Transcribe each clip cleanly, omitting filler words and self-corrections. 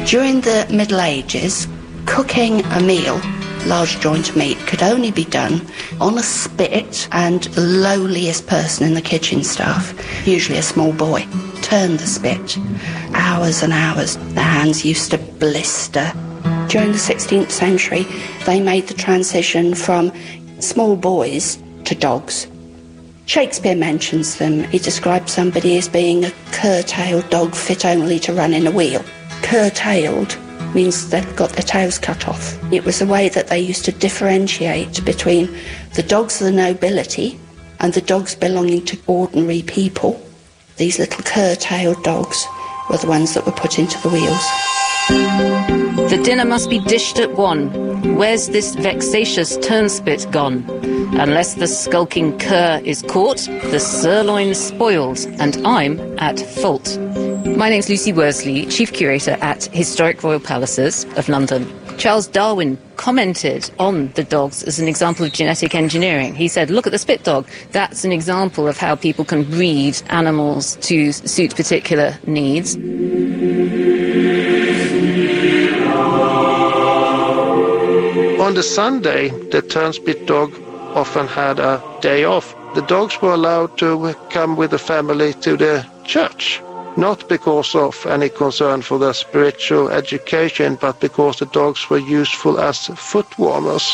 During the Middle Ages, cooking a meal, large joint of meat, could only be done on a spit, and the lowliest person in the kitchen staff, usually a small boy, turned the spit. Hours and hours. Their hands used to blister. During the 16th century, they made the transition from small boys to dogs. Shakespeare mentions them. He describes somebody as being a curtailed dog fit only to run in a wheel. Curtailed means they've got their tails cut off. It was a way that they used to differentiate between the dogs of the nobility and the dogs belonging to ordinary people. These little curtailed dogs were the ones that were put into the wheels. The dinner must be dished at 1. Where's this vexatious turnspit gone? Unless the skulking cur is caught, the sirloin's spoiled, and I'm at fault. My name's Lucy Worsley, Chief Curator at Historic Royal Palaces of London. Charles Darwin commented on the dogs as an example of genetic engineering. He said, look at the spit dog. That's an example of how people can breed animals to suit particular needs. On the Sunday, the turnspit dog often had a day off. The dogs were allowed to come with the family to the church, not because of any concern for their spiritual education, but because the dogs were useful as foot warmers.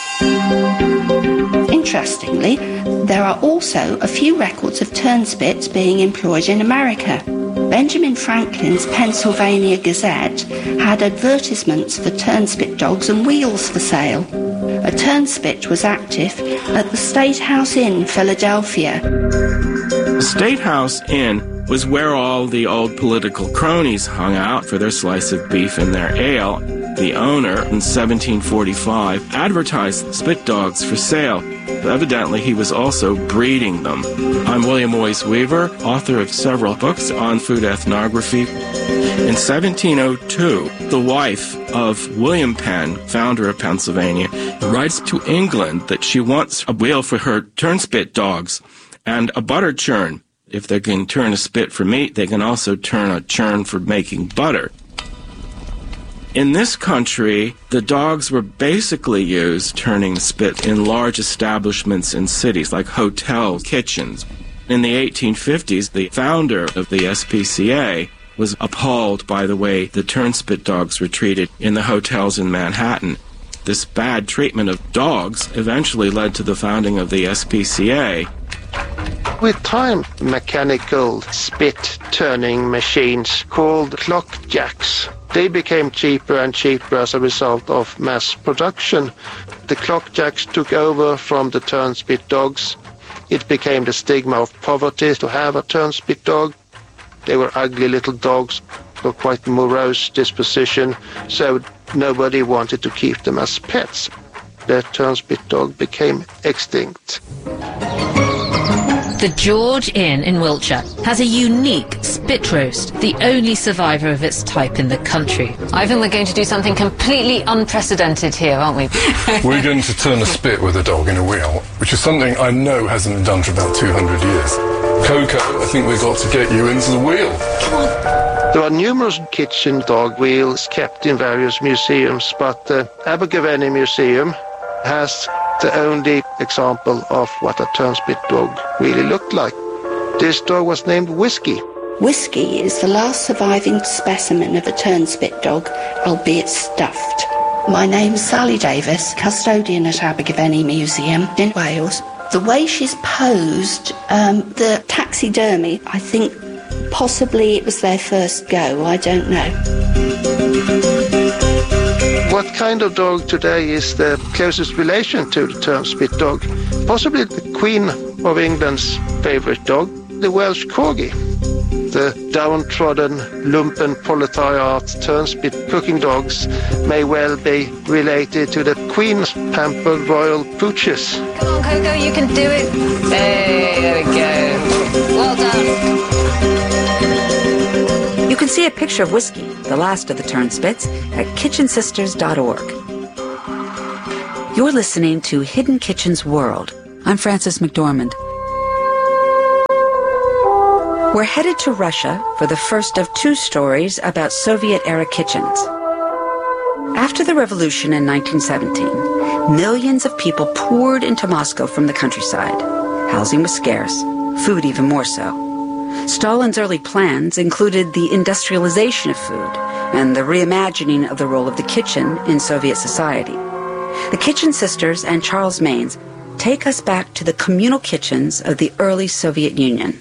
Interestingly, there are also a few records of turnspits being employed in America. Benjamin Franklin's Pennsylvania Gazette had advertisements for turnspit dogs and wheels for sale. A turnspit was active at the State House Inn, Philadelphia. The State House Inn was where all the old political cronies hung out for their slice of beef and their ale. The owner, in 1745, advertised spit dogs for sale. Evidently, he was also breeding them. I'm William Moyes Weaver, author of several books on food ethnography. In 1702, the wife of William Penn, founder of Pennsylvania, writes to England that she wants a wheel for her turnspit dogs and a butter churn. If they can turn a spit for meat, they can also turn a churn for making butter. In this country, the dogs were basically used turning the spit in large establishments in cities like hotels, kitchens. In the 1850s, the founder of the SPCA was appalled by the way the turnspit dogs were treated in the hotels in Manhattan. This bad treatment of dogs eventually led to the founding of the SPCA. With time, mechanical spit-turning machines called clock jacks, they became cheaper and cheaper as a result of mass production. The clock jacks took over from the turnspit dogs. It became the stigma of poverty to have a turnspit dog. They were ugly little dogs, of quite morose disposition, so nobody wanted to keep them as pets. The turnspit dog became extinct. The George Inn in Wiltshire has a unique spit roast, the only survivor of its type in the country. Ivan, we're going to do something completely unprecedented here, aren't we? We're going to turn a spit with a dog in a wheel, which is something I know hasn't been done for about 200 years. Coco, I think we've got to get you into the wheel. Come on. There are numerous kitchen dog wheels kept in various museums, but the Abergavenny Museum has the only example of what a turnspit dog really looked like. This dog was named Whiskey. Whiskey is the last surviving specimen of a turnspit dog, albeit stuffed. My name's Sally Davis, custodian at Abergavenny Museum in Wales. The way she's posed, the taxidermy, I think possibly it was their first go, I don't know. What kind of dog today is the closest relation to the turnspit dog? Possibly the Queen of England's favorite dog, the Welsh Corgi. The downtrodden, lumpen proletariat turnspit cooking dogs may well be related to the Queen's pampered royal pooches. Come on, Coco, you can do it. Hey, there we go. Well done. You can see a picture of Whiskey, the last of the turnspits, at kitchensisters.org. You're listening to Hidden Kitchen's World. I'm Frances McDormand. We're headed to Russia for the first of two stories about Soviet-era kitchens. After the revolution in 1917, millions of people poured into Moscow from the countryside. Housing was scarce, food even more so. Stalin's early plans included the industrialization of food and the reimagining of the role of the kitchen in Soviet society. The Kitchen Sisters and Charles Maynes take us back to the communal kitchens of the early Soviet Union.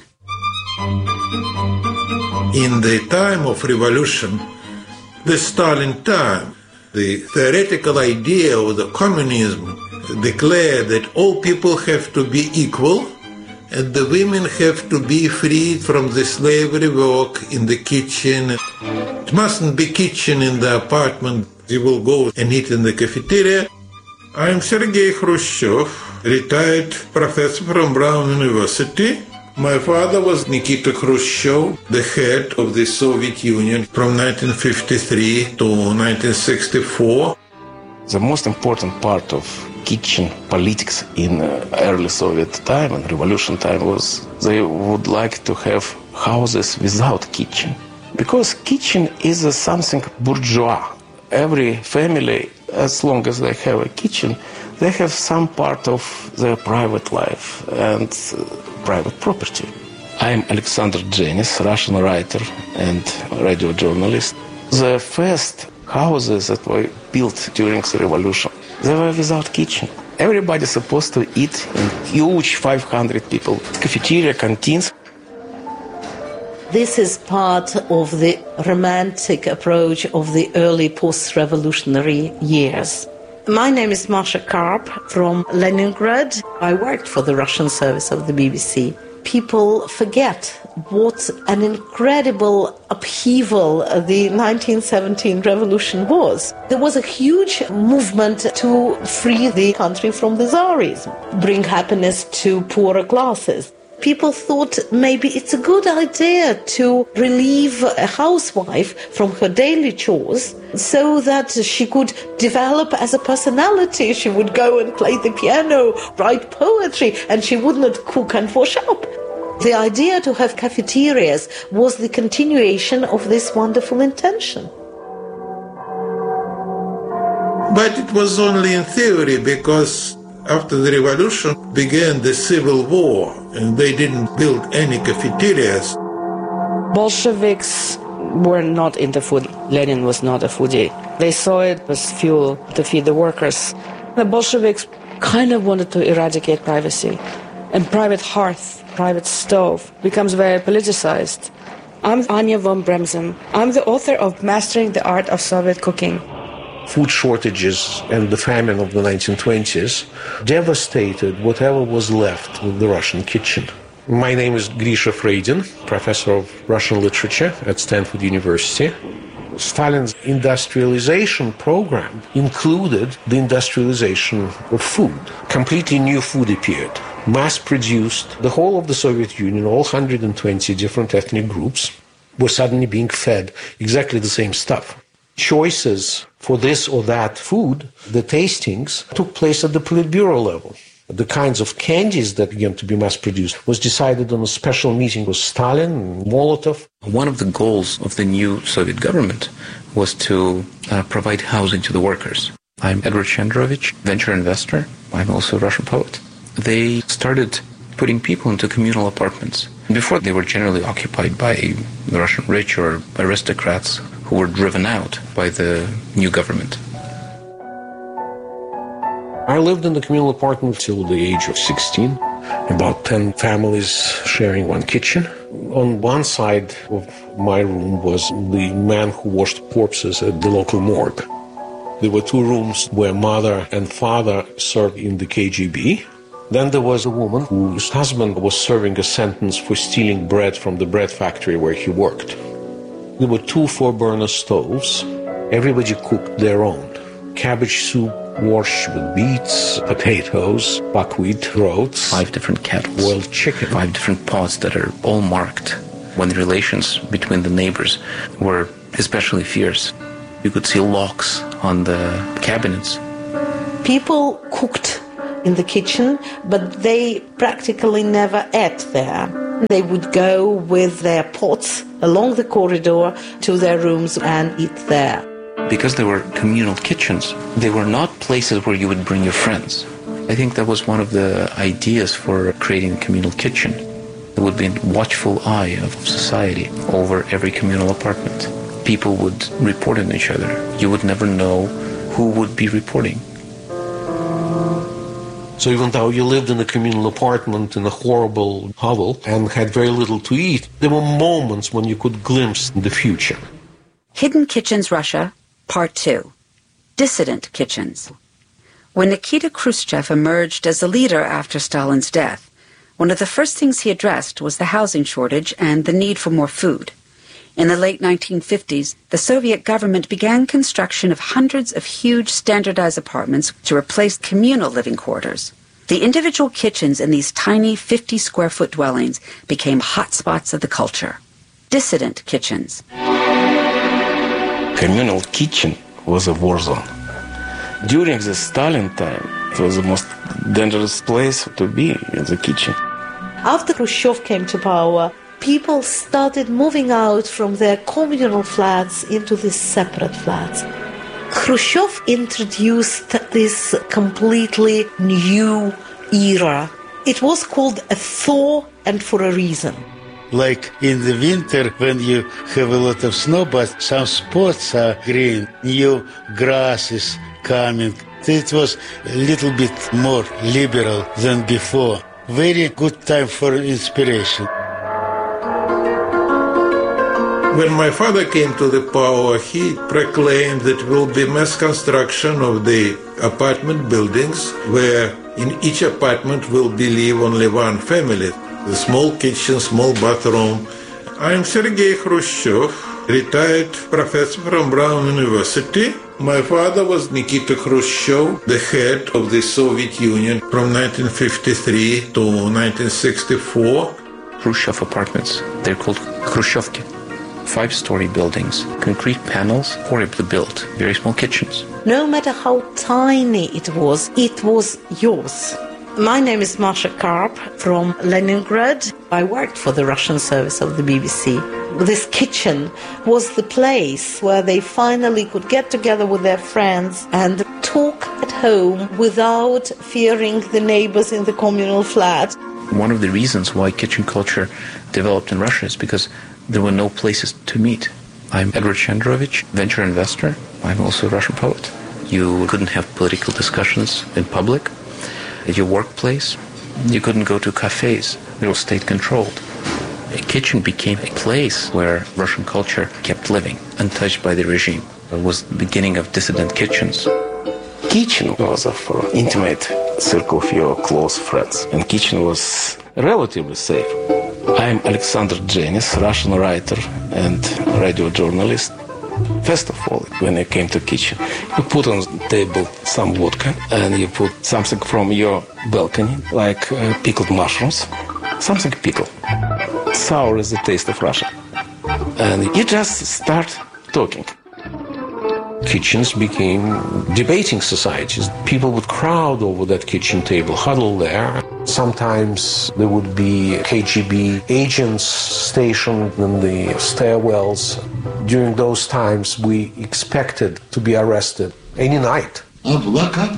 In the time of revolution, the Stalin time, the theoretical idea of the communism declared that all people have to be equal and the women have to be freed from the slavery work in the kitchen. It mustn't be kitchen in the apartment. You will go and eat in the cafeteria. I am Sergei Khrushchev, retired professor from Brown University. My father was Nikita Khrushchev, the head of the Soviet Union from 1953 to 1964. The most important part of kitchen politics in early Soviet time and revolution time was they would like to have houses without kitchen. Because kitchen is something bourgeois. Every family, as long as they have a kitchen, they have some part of their private life and private property. I am Alexander Dzenis, Russian writer and radio journalist. The first houses that were built during the revolution, they were without kitchen. Everybody supposed to eat in huge 500 people, cafeteria, canteens. This is part of the romantic approach of the early post-revolutionary years. My name is Masha Karp from Leningrad. I worked for the Russian service of the BBC. People forget what an incredible upheaval the 1917 revolution was. There was a huge movement to free the country from the Tsarism, bring happiness to poorer classes. People thought maybe it's a good idea to relieve a housewife from her daily chores so that she could develop as a personality. She would go and play the piano, write poetry, and she would not cook and wash up. The idea to have cafeterias was the continuation of this wonderful intention. But it was only in theory, because after the revolution began the civil war and they didn't build any cafeterias. Bolsheviks were not into food. Lenin was not a foodie. They saw it as fuel to feed the workers. The Bolsheviks kind of wanted to eradicate privacy. And private hearth, private stove becomes very politicized. I'm Anya von Bremsen. I'm the author of Mastering the Art of Soviet Cooking. Food shortages and the famine of the 1920s devastated whatever was left of the Russian kitchen. My name is Grisha Freydin, professor of Russian literature at Stanford University. Stalin's industrialization program included the industrialization of food. Completely new food appeared, mass-produced. The whole of the Soviet Union, all 120 different ethnic groups, were suddenly being fed exactly the same stuff. Choices for this or that food, the tastings, took place at the Politburo level. The kinds of candies that began to be mass-produced was decided on a special meeting with Stalin and Molotov. One of the goals of the new Soviet government was to provide housing to the workers. I'm Edward Chandrovich, venture investor. I'm also a Russian poet. They started putting people into communal apartments. Before, they were generally occupied by the Russian rich or aristocrats who were driven out by the new government. I lived in the communal apartment till the age of 16, about 10 families sharing one kitchen. On one side of my room was the man who washed corpses at the local morgue. There were two rooms where mother and father served in the KGB. Then there was a woman whose husband was serving a sentence for stealing bread from the bread factory where he worked. There were two 4-burner stoves. Everybody cooked their own. Cabbage soup, washed with beets, potatoes, buckwheat, groats, 5 different kettles, boiled chicken, 5 different pots that are all marked. When the relations between the neighbors were especially fierce, you could see locks on the cabinets. People cooked in the kitchen, but they practically never ate there. They would go with their pots along the corridor to their rooms and eat there. Because they were communal kitchens, they were not places where you would bring your friends. I think that was one of the ideas for creating a communal kitchen. There would be a watchful eye of society over every communal apartment. People would report on each other. You would never know who would be reporting. So even though you lived in a communal apartment in a horrible hovel and had very little to eat, there were moments when you could glimpse the future. Hidden Kitchens Russia, Part 2. Dissident Kitchens. When Nikita Khrushchev emerged as a leader after Stalin's death, one of the first things he addressed was the housing shortage and the need for more food. In the late 1950s, the Soviet government began construction of hundreds of huge standardized apartments to replace communal living quarters. The individual kitchens in these tiny 50-square-foot dwellings became hotspots of the culture. Dissident kitchens. Communal kitchen was a war zone. During the Stalin time, it was the most dangerous place to be, in the kitchen. After Khrushchev came to power, people started moving out from their communal flats into these separate flats. Khrushchev introduced this completely new era. It was called a thaw, and for a reason. Like in the winter when you have a lot of snow, but some spots are green, new grass is coming. It was a little bit more liberal than before. Very good time for inspiration. When my father came to the power, he proclaimed that will be mass construction of the apartment buildings, where in each apartment will live only one family. The small kitchen, small bathroom. I'm Sergei Khrushchev, retired professor from Brown University. My father was Nikita Khrushchev, the head of the Soviet Union from 1953 to 1964. Khrushchev apartments, they're called Khrushchevki. 5-story buildings, concrete panels, horribly built, very small kitchens. No matter how tiny it was yours. My name is Masha Karp from Leningrad. I worked for the Russian service of the BBC. This kitchen was the place where they finally could get together with their friends and talk at home without fearing the neighbors in the communal flat. One of the reasons why kitchen culture developed in Russia is because there were no places to meet. I'm Edward Chandrovich, venture investor. I'm also a Russian poet. You couldn't have political discussions in public. At your workplace, you couldn't go to cafes. They were state-controlled. A kitchen became a place where Russian culture kept living, untouched by the regime. It was the beginning of dissident kitchens. Kitchen was for intimate circle of your close friends, and kitchen was relatively safe. I'm Alexander Dzenis, Russian writer and radio journalist. First of all, when I came to kitchen, you put on the table some vodka and you put something from your balcony, like pickled mushrooms, something pickled. Sour is the taste of Russia. And you just start talking. Kitchens became debating societies. People would crowd over that kitchen table, huddle there. Sometimes there would be KGB agents stationed in the stairwells. During those times, we expected to be arrested any night. Облака,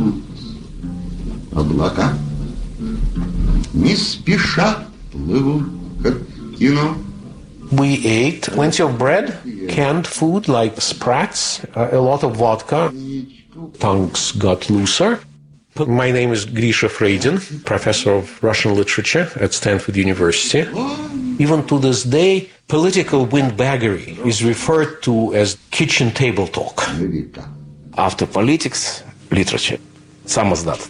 облака, не спеша плывут, как кино. We ate plenty of bread, canned food like sprats, a lot of vodka. Tongues got looser. My name is Grisha Freydin, professor of Russian literature at Stanford University. Even to this day, political windbaggery is referred to as kitchen table talk. After politics, literature. Samizdat.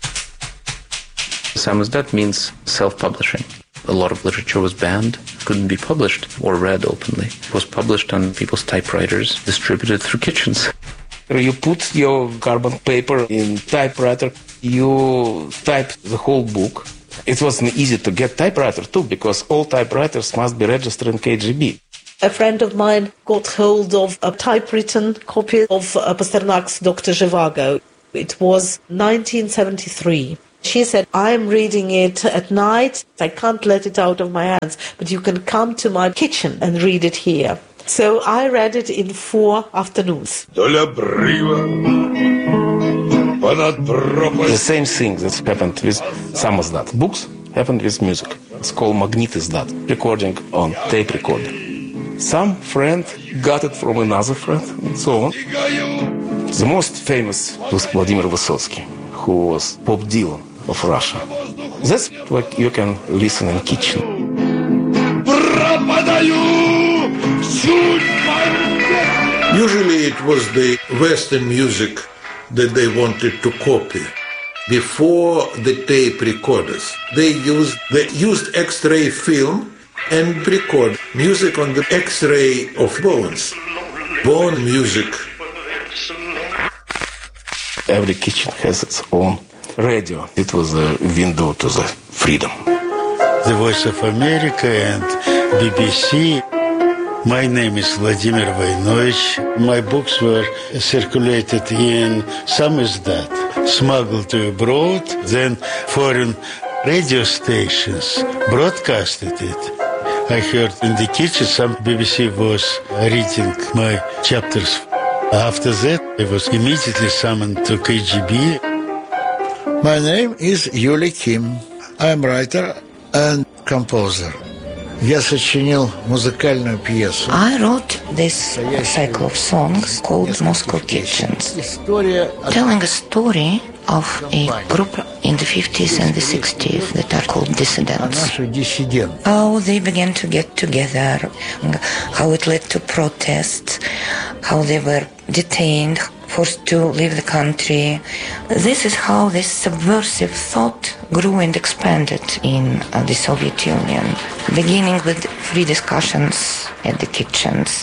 Samizdat means self-publishing. A lot of literature was banned, couldn't be published or read openly. It was published on people's typewriters, distributed through kitchens. You put your carbon paper in typewriter, you type the whole book. It wasn't easy to get typewriter too, because all typewriters must be registered in KGB. A friend of mine got hold of a typewritten copy of Pasternak's Dr. Zhivago. It was 1973. She said, I'm reading it at night. I can't let it out of my hands, but you can come to my kitchen and read it here. So I read it in 4 afternoons. The same thing that happened with samizdat. Books happened with music. It's called magnitizdat, recording on tape recorder. Some friend got it from another friend, and so on. The most famous was Vladimir Vysotsky, who was Bob Dylan of Russia. That's what you can listen in kitchen. Usually it was the Western music that they wanted to copy. Before the tape recorders, they used X-ray film and record music on the X-ray of bones. Bone music. Every kitchen has its own radio. It was a window to the freedom. The Voice of America and BBC. My name is Vladimir Vainovich. My books were circulated in samizdat, smuggled to abroad. Then foreign radio stations broadcasted it. I heard in the kitchen some BBC was reading my chapters. After that, I was immediately summoned to KGB. My name is Yulia Kim. I'm writer and composer. Я сочинил музыкальную пьесу. I wrote this cycle of songs called Moscow Kitchens, telling a story of a group in the 50s and the 60s that are called dissidents. How they began to get together, how it led to protests, how they were detained, forced to leave the country. This is how this subversive thought grew and expanded in the Soviet Union, beginning with free discussions at the kitchens,